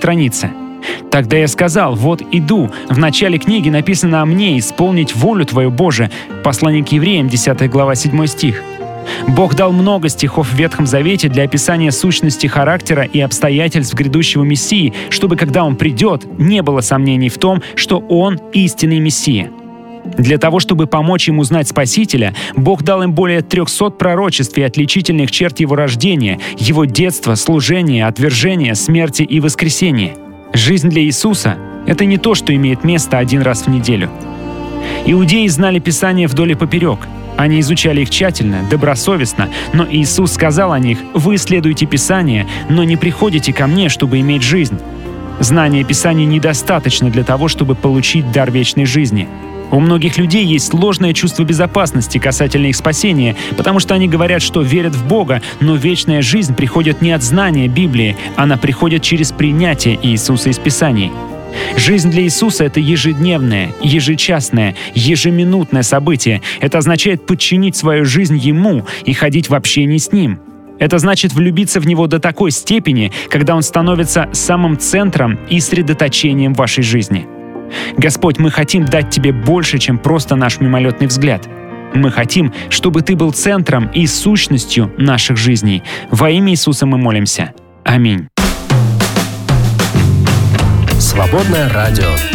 странице. Тогда я сказал: «Вот иду». В начале книги написано о мне: «Исполнить волю Твою, Боже». Послание к евреям, 10 глава, 7 стих. Бог дал много стихов в Ветхом Завете для описания сущности характера и обстоятельств грядущего Мессии, чтобы, когда Он придет, не было сомнений в том, что Он истинный Мессия. Для того, чтобы помочь им узнать Спасителя, Бог дал им более 300 пророчеств и отличительных черт Его рождения, Его детства, служения, отвержения, смерти и воскресения. Жизнь для Иисуса — это не то, что имеет место один раз в неделю. Иудеи знали Писание вдоль и поперек. Они изучали их тщательно, добросовестно, но Иисус сказал о них: «Вы исследуете Писание, но не приходите ко мне, чтобы иметь жизнь». Знание Писания недостаточно для того, чтобы получить дар вечной жизни. У многих людей есть ложное чувство безопасности касательно их спасения, потому что они говорят, что верят в Бога, но вечная жизнь приходит не от знания Библии, она приходит через принятие Иисуса из Писаний. Жизнь для Иисуса — это ежедневное, ежечасное, ежеминутное событие. Это означает подчинить свою жизнь Ему и ходить в общении с Ним. Это значит влюбиться в Него до такой степени, когда Он становится самым центром и средоточением вашей жизни. Господь, мы хотим дать Тебе больше, чем просто наш мимолетный взгляд. Мы хотим, чтобы Ты был центром и сущностью наших жизней. Во имя Иисуса мы молимся. Аминь. Свободное радио.